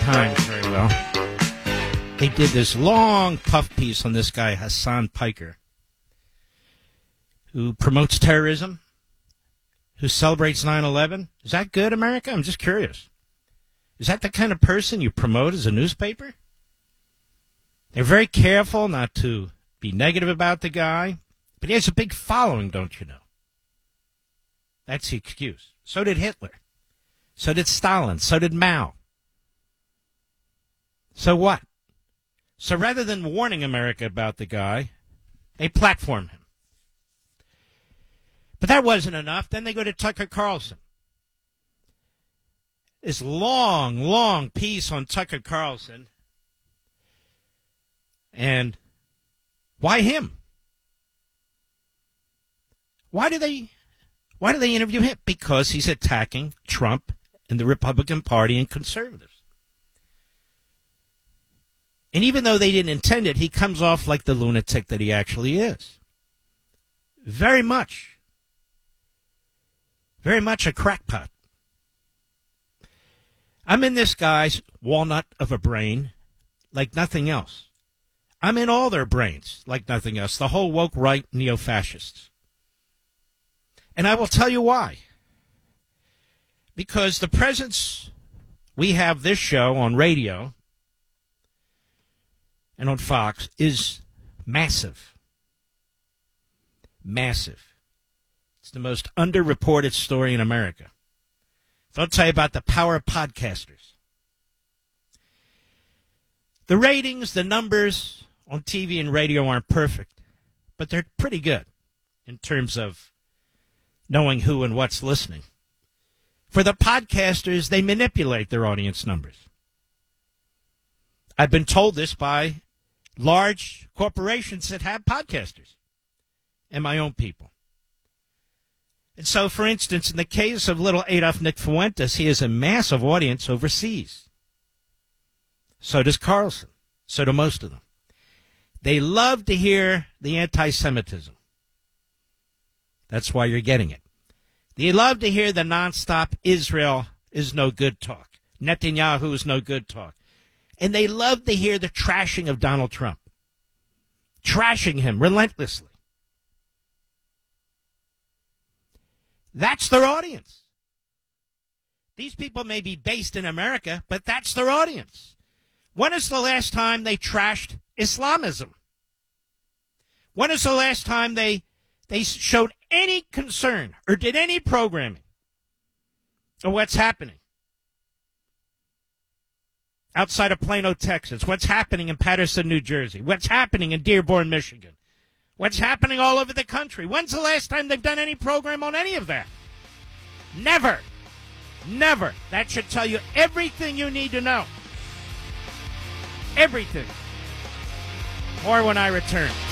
Times very well. They did this long puff piece on this guy, Hassan Piker, who promotes terrorism, who celebrates 9/11. Is that good, America? I'm just curious. Is that the kind of person you promote as a newspaper? They're very careful not to be negative about the guy, but he has a big following, don't you know? That's the excuse. So did Hitler. So did Stalin. So did Mao. So what? So rather than warning America about the guy, they platform him. But that wasn't enough. Then they go to Tucker Carlson. This long, long piece on Tucker Carlson. And why him? Why do they interview him? Because he's attacking Trump and the Republican Party and conservatives. And even though they didn't intend it, he comes off like the lunatic that he actually is. Very much a crackpot. I'm in this guy's walnut of a brain like nothing else. I'm in all their brains like nothing else, the whole woke right neo-fascists. And I will tell you why. Because the presence we have this show on radio and on Fox is massive. Massive. It's the most underreported story in America. So I'll tell you about the power of podcasters. The ratings, the numbers on TV and radio aren't perfect, but they're pretty good in terms of knowing who and what's listening. For the podcasters, they manipulate their audience numbers. I've been told this by large corporations that have podcasters and my own people. And so, for instance, in the case of little Adolf Nick Fuentes, he has a massive audience overseas. So does Carlson. So do most of them. They love to hear the anti-Semitism. That's why you're getting it. They love to hear the nonstop Israel is no good talk. Netanyahu is no good talk. And they love to hear the trashing of Donald Trump. Trashing him relentlessly. That's their audience. These people may be based in America, but that's their audience. When is the last time they trashed Islamism? When is the last time they showed any concern or did any programming of what's happening outside of Plano, Texas? What's happening in Patterson, New Jersey? What's happening in Dearborn, Michigan? What's happening all over the country? When's the last time they've done any program on any of that? Never. Never. That should tell you everything you need to know. Everything. More when I return.